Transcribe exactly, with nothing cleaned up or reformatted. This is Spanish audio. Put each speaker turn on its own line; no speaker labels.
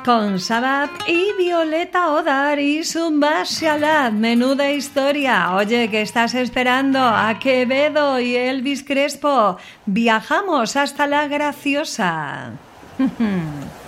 Con Sabat y Violeta Odar y Zumba Shalat, menuda historia. Oye, ¿qué estás esperando? A Quevedo y Elvis Crespo. Viajamos hasta La Graciosa.